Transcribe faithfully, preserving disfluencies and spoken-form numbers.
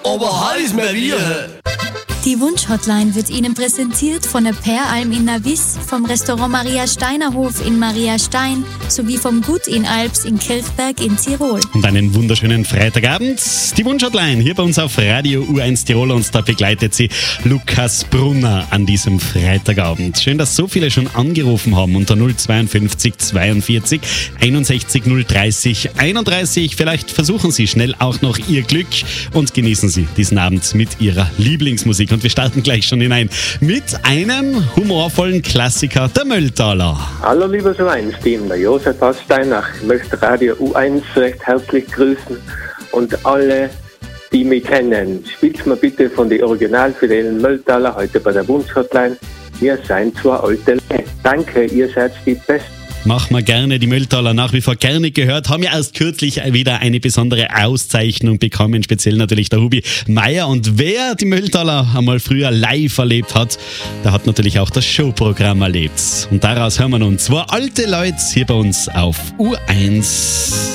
aber heiß mehr wir. Die Wunsch-Hotline wird Ihnen präsentiert von der Peralm in Navis, vom Restaurant Maria Steiner Hof in Maria Stein sowie vom Gut in Alps in Kirchberg in Tirol. Und einen wunderschönen Freitagabend. Die Wunsch-Hotline hier bei uns auf Radio U eins Tirol und da begleitet sie Lukas Brunner an diesem Freitagabend. Schön, dass so viele schon angerufen haben unter null zweiundfünfzig zweiundvierzig einundsechzig null dreißig einunddreißig. Vielleicht versuchen Sie schnell auch noch Ihr Glück und genießen Sie diesen Abend mit Ihrer Lieblingsmusik. Und wir starten gleich schon hinein mit einem humorvollen Klassiker, der Mölltaler. Hallo lieber So eins Team, der Josef aus Steinach. Ich möchte Radio U eins recht herzlich grüßen und alle, die mich kennen. Spielt mir bitte von den originalfidelen Mölltaler heute bei der Wunsch-Hotline. Wir seid zwei alte Leute. Danke, ihr seid die Besten. Machen wir gerne, die Mölltaler nach wie vor gerne gehört, haben ja erst kürzlich wieder eine besondere Auszeichnung bekommen, speziell natürlich der Hubi Meier. Und wer die Mölltaler einmal früher live erlebt hat, der hat natürlich auch das Showprogramm erlebt. Und daraus hören wir nun zwei alte Leute hier bei uns auf U eins.